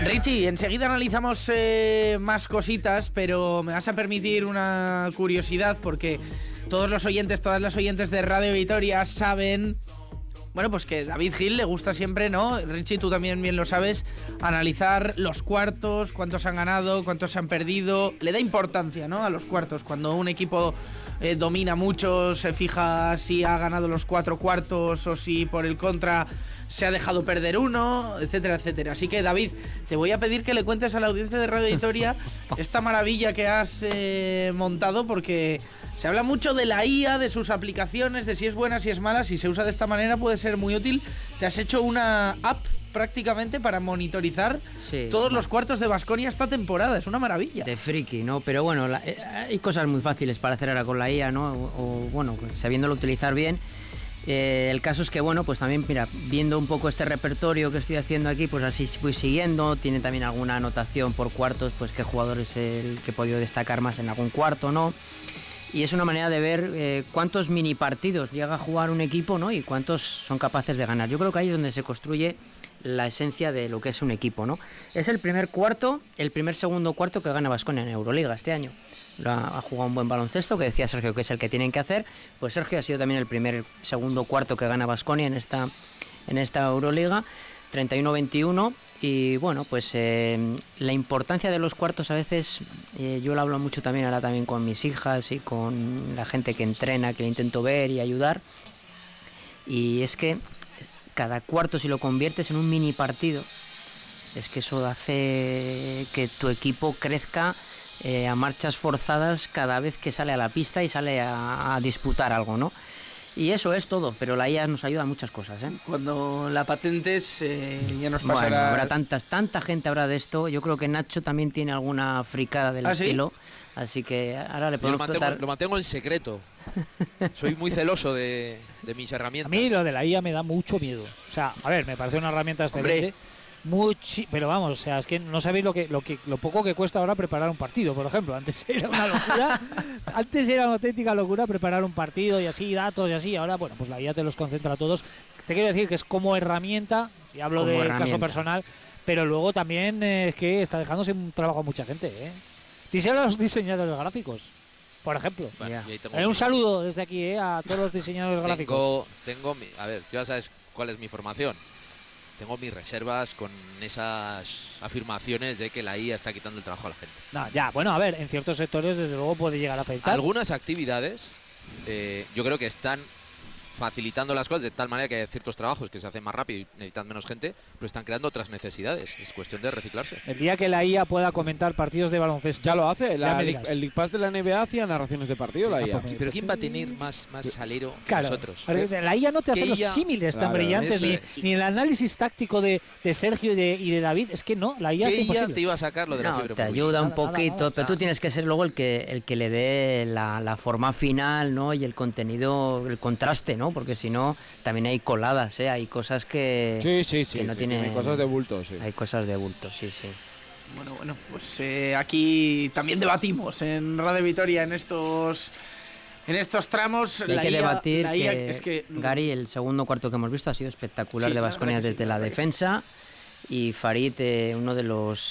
Richie, enseguida analizamos más cositas, pero me vas a permitir una curiosidad porque todos los oyentes, todas las oyentes de Radio Vitoria saben, bueno, pues que David Gil le gusta siempre, ¿no? Richie, tú también bien lo sabes, analizar los cuartos, cuántos han ganado, cuántos han perdido. Le da importancia, ¿no?, a los cuartos. Cuando un equipo domina mucho, se fija si ha ganado los 4 cuartos o si por el contra se ha dejado perder uno, etcétera, etcétera. Así que, David, te voy a pedir que le cuentes a la audiencia de Radio Vitoria esta maravilla que has montado, porque se habla mucho de la IA, de sus aplicaciones, de si es buena, si es mala. Si se usa de esta manera puede ser muy útil. Te has hecho una app prácticamente para monitorizar todos los cuartos de Baskonia esta temporada. Es una maravilla. De friki, ¿no? Pero bueno, hay cosas muy fáciles para hacer ahora con la IA, ¿no? O bueno, sabiéndolo utilizar bien. El caso es que, bueno, pues también, mira, viendo un poco este repertorio que estoy haciendo aquí, pues así voy siguiendo. Tiene también alguna anotación por cuartos, pues qué jugador es el que he podido destacar más en algún cuarto, ¿no? Y es una manera de ver cuántos mini partidos llega a jugar un equipo, ¿no? Y cuántos son capaces de ganar. Yo creo que ahí es donde se construye la esencia de lo que es un equipo, ¿no? Es el primer segundo cuarto que gana Baskonia en Euroliga este año. Ha jugado un buen baloncesto, que decía Sergio que es el que tienen que hacer. Pues Sergio ha sido también el segundo cuarto que gana Baskonia en esta Euroliga, 31-21. Y bueno, pues la importancia de los cuartos a veces, yo lo hablo mucho también ahora también con mis hijas y con la gente que entrena, que intento ver y ayudar. Y es que cada cuarto, si lo conviertes en un mini partido, es que eso hace que tu equipo crezca a marchas forzadas cada vez que sale a la pista y sale a disputar algo, ¿no? Y eso es todo, pero la IA nos ayuda en muchas cosas, ¿eh? Cuando la patentes ya nos pasará. Bueno, habrá tanta gente habrá de esto. Yo creo que Nacho también tiene alguna fricada del estilo. ¿Sí? Así que ahora le podemos lo mantengo en secreto. Soy muy celoso de mis herramientas. A mí lo de la IA me da mucho miedo. O sea, a ver, me parece una herramienta excelente. Pero vamos, o sea, es que no sabéis lo poco que cuesta ahora preparar un partido, por ejemplo. Antes era una locura, antes era una auténtica locura preparar un partido y así, datos y así. Ahora, bueno, pues la IA te los concentra a todos. Te quiero decir que es como herramienta, y hablo del caso personal, pero luego también es que está dejándose un trabajo a mucha gente, ¿eh? Díselo a los diseñadores gráficos, por ejemplo. Bueno, un saludo desde aquí, a todos los diseñadores gráficos. A ver, ya sabes cuál es mi formación. Tengo mis reservas con esas afirmaciones de que la IA está quitando el trabajo a la gente. No, ya, bueno, a ver, en ciertos sectores desde luego puede llegar a afectar. Algunas actividades yo creo que están facilitando las cosas de tal manera que hay ciertos trabajos que se hacen más rápido y necesitan menos gente, pero están creando otras necesidades. Es cuestión de reciclarse. El día que la IA pueda comentar partidos de baloncesto. Ya lo hace. El League Pass de la NBA hacía narraciones de partido, la IA. Pero ¿quién va a tener más salero que nosotros? La IA no te hace los símiles tan brillantes, ni el análisis táctico de Sergio y de David. Es que no, la IA es imposible. ¿Qué te iba a sacar lo de la fibra? Te ayuda un poquito, pero tú tienes que ser luego el que le dé la forma final, ¿no? Y el contenido, el contraste, ¿no? Porque si no, también hay coladas, ¿eh? Hay cosas que no tienen. Hay cosas de bulto, sí. Hay cosas de bulto, sí. Bueno, pues aquí también debatimos en Radio Vitoria en estos tramos. Hay que debatir que Gary, el segundo cuarto que hemos visto ha sido espectacular de Baskonia desde la defensa. Y Farid, uno de los